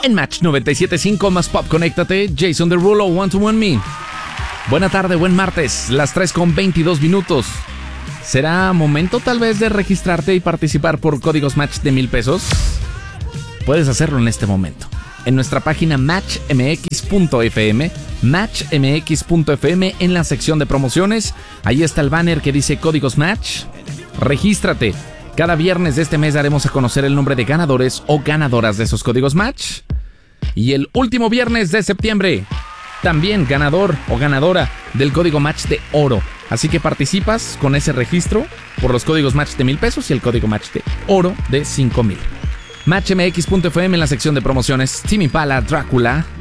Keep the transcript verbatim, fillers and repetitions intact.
En Match noventa y siete punto cinco más pop, conéctate. Jason Derulo, One to One Me. Buena tarde, buen martes, las tres con veintidós minutos. ¿Será momento tal vez de registrarte y participar por códigos Match de mil pesos? Puedes hacerlo en este momento. En nuestra página match m x punto f m, match m x punto f m, en la sección de promociones, ahí está el banner que dice códigos Match. Regístrate. Cada viernes de este mes daremos a conocer el nombre de ganadores o ganadoras de esos códigos Match. Y el último viernes de septiembre, también ganador o ganadora del código Match de oro. Así que participas con ese registro por los códigos Match de mil pesos y el código Match de oro de cinco mil. match m x punto f m, en la sección de promociones. Tame Impala, Drácula.